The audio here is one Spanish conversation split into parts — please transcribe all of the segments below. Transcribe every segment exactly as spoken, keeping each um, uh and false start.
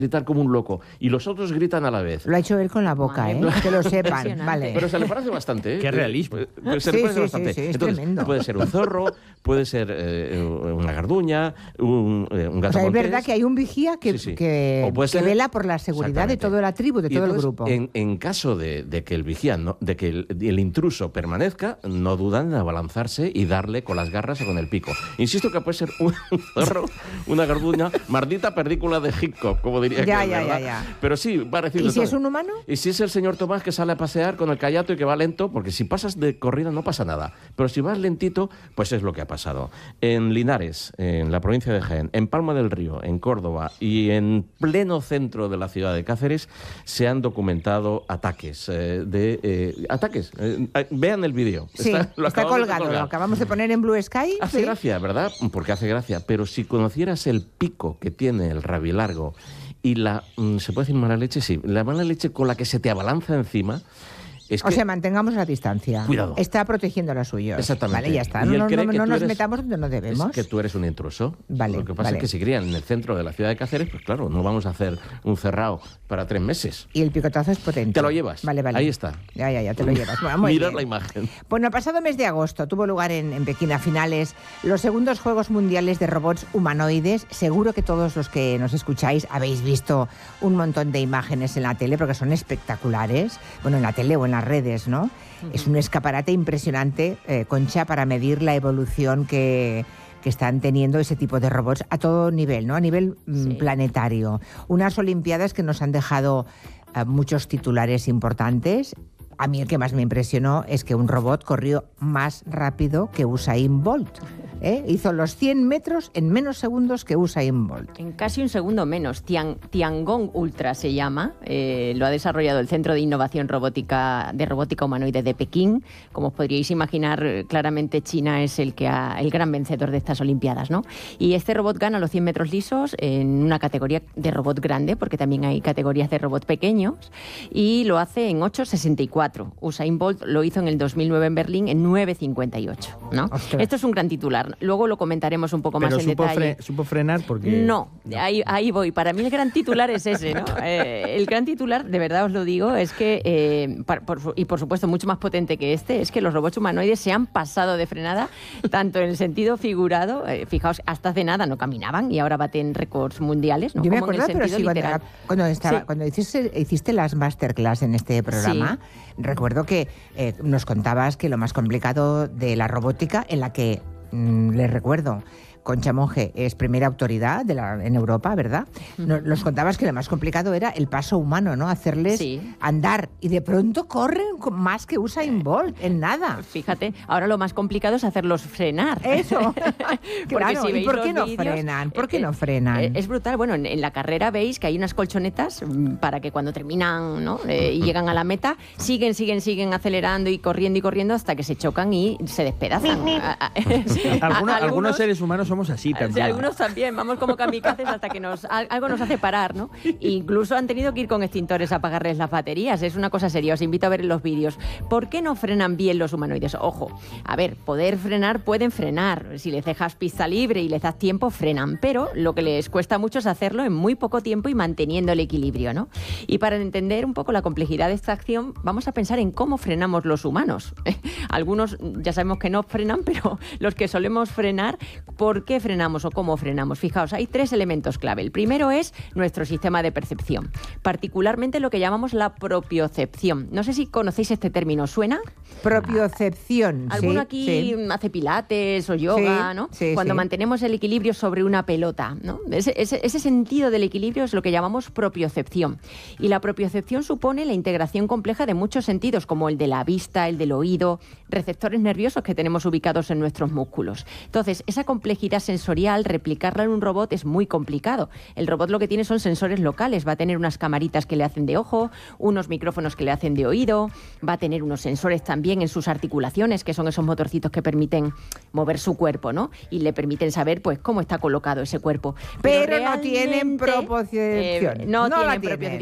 gritar como un loco y los otros gritan a la vez. Lo ha hecho él con la boca, ¿eh? Que lo sepan, vale. Pero se le parece bastante, ¿eh? Qué realismo. Eh, se sí, le parece sí, bastante. sí, sí, es Entonces, tremendo. puede ser un zorro, puede ser eh, una garduña, un, eh, un gato O sea, montés. es verdad que hay un vigía que, Sí, sí. que, O puede que ser- vela por la seguridad de toda la tribu, de Y todo entonces, el grupo. En, en caso de, de que el vigía, no, de que el, el intruso permanezca, no dudan en abalanzarse y darle con las garras o con el pico. Insisto que puede ser un zorro, una garduña, maldita perdícula de Hitchcock, como diría Ya, que ya, ¿verdad? ya, ya. Pero sí, parecido. ¿Y si es un humano? Y si es el señor Tomás que sale a pasear con el kayato y que va lento, porque si pasas de corrida no pasa nada. Pero si vas lentito, pues es lo que ha pasado. En Linares, en la provincia de Jaén, en Palma del Río, en Córdoba y en pleno centro de la ciudad de Cáceres se han documentado ataques. Eh, de eh, ataques. Eh, eh, vean el vídeo. Sí, está, lo está acabamos de colgado, colgar. lo acabamos de poner en Blue Sky. Hace ¿sí? gracia, ¿verdad? Porque hace gracia. Pero si conocieras el pico que tiene el rabilargo y la, mm, ¿se puede decir mala leche? Sí, la mala leche con la que se te abalanza encima, es O que... sea, mantengamos la distancia. Cuidado. Está protegiendo a los suyos. Exactamente. Vale, ya está. Y No, él no, cree no, que no tú nos eres- metamos donde no debemos. Es que tú eres un intruso. Vale, Lo que pasa vale. es que si crían en el centro de la ciudad de Cáceres, pues claro, no vamos a hacer un cerrado para tres meses. Y el picotazo es potente. Te lo llevas. Vale, vale. Ahí está. Ya, ya, ya, te lo llevas. Bueno, muy Mirad bien. la imagen. Bueno, el pasado mes de agosto tuvo lugar en, en Pekín a finales los segundos Juegos Mundiales de Robots Humanoides. Seguro que todos los que nos escucháis habéis visto un montón de imágenes en la tele porque son espectaculares. Bueno, en la tele o en las redes, ¿no? Uh-huh. Es un escaparate impresionante, eh, Concha, para medir la evolución que... que están teniendo ese tipo de robots a todo nivel, ¿no? A nivel mm, sí. planetario. Unas Olimpiadas que nos han dejado uh, muchos titulares importantes. A mí el que más me impresionó es que un robot corrió más rápido que Usain Bolt. ¿Eh? Hizo los cien metros en menos segundos que Usain Bolt. En casi un segundo menos. Tian, Tiangong Ultra se llama. Eh, lo ha desarrollado el Centro de Innovación Robótica de Robótica Humanoide de Pekín. Como os podríais imaginar, claramente China es el que ha, el gran vencedor de estas Olimpiadas, ¿no? Y este robot gana los cien metros lisos en una categoría de robot grande, porque también hay categorías de robot pequeños, y lo hace en ocho sesenta y cuatro. Usain Bolt lo hizo en el dos mil nueve en Berlín en nueve cincuenta y ocho, ¿no? Esto es un gran titular. Luego lo comentaremos un poco Pero más en supo detalle. Fre supo frenar porque... No, ahí, ahí voy. Para mí el gran titular es ese, ¿no? Eh, el gran titular, de verdad os lo digo, es que, eh, por, por, y por supuesto mucho más potente que este, es que los robots humanoides se han pasado de frenada, tanto en el sentido figurado, eh, fijaos, hasta hace nada no caminaban y ahora baten récords mundiales, ¿no? Yo me Como acuerdo, en el pero sí, literal. cuando, cuando, estaba, Sí. cuando hiciste, hiciste las masterclass en este programa, sí. recuerdo que eh, nos contabas que lo más complicado de la robótica, en la que Mm, les recuerdo, Concha Monge es primera autoridad de la, en Europa, ¿verdad? Nos, nos contabas que lo más complicado era el paso humano, ¿no? Hacerles sí. andar. Y de pronto corren más que Usain Bolt, en nada. Fíjate, ahora lo más complicado es hacerlos frenar. Eso. Claro, si ¿y por qué no vídeos, frenan? ¿Por qué eh, no frenan? Eh, es brutal. Bueno, en, en la carrera veis que hay unas colchonetas para que cuando terminan, ¿no? eh, y llegan a la meta, siguen, siguen, siguen acelerando y corriendo y corriendo hasta que se chocan y se despedazan. algunos, algunos, algunos seres humanos somos así también. Sí, algunos también, vamos como kamikazes hasta que nos algo nos hace parar, ¿no? Incluso han tenido que ir con extintores a apagarles las baterías, es una cosa seria, os invito a ver los vídeos. ¿Por qué no frenan bien los humanoides? Ojo, a ver, poder frenar, pueden frenar, si les dejas pista libre y les das tiempo, frenan, pero lo que les cuesta mucho es hacerlo en muy poco tiempo y manteniendo el equilibrio, ¿no? Y para entender un poco la complejidad de esta acción, vamos a pensar en cómo frenamos los humanos. Algunos ya sabemos que no frenan, pero los que solemos frenar, ¿por qué frenamos o cómo frenamos? Fijaos, hay tres elementos clave. El primero es nuestro sistema de percepción, particularmente lo que llamamos la propiocepción. No sé si conocéis este término, ¿suena? Propiocepción. Ah, ¿alguno sí, aquí sí. hace pilates o yoga, sí, ¿no? Sí, Cuando sí. mantenemos el equilibrio sobre una pelota, ¿no? Ese, ese, ese sentido del equilibrio es lo que llamamos propiocepción. Y la propiocepción supone la integración compleja de muchos sentidos, como el de la vista, el del oído, receptores nerviosos que tenemos ubicados en nuestros músculos. Entonces, esa complejidad sensorial, replicarla en un robot es muy complicado. El robot lo que tiene son sensores locales, va a tener unas camaritas que le hacen de ojo, unos micrófonos que le hacen de oído, va a tener unos sensores también en sus articulaciones, que son esos motorcitos que permiten mover su cuerpo, ¿no? Y le permiten saber, pues, cómo está colocado ese cuerpo. Pero, Pero no tienen propiocepción. Eh, no, no tienen la tienen. propiocepción.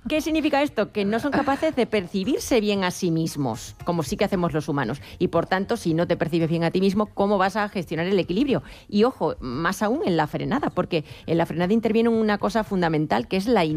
¿Qué significa esto? Que no son capaces de percibirse bien a sí mismos, como sí que hacemos los humanos. Y por tanto, si no te percibes bien a ti mismo, ¿cómo vas a gestionar el equilibrio? Y ojo, más aún en la frenada, porque en la frenada interviene una cosa fundamental, que es la